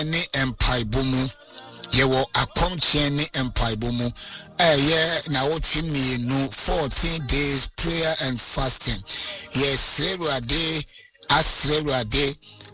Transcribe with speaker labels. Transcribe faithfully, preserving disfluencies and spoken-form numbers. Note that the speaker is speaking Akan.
Speaker 1: ne empaibomu yewo akomche ne empaibomu eh na wotwe mienu fourteen days prayer and fasting yes Saturday asreruade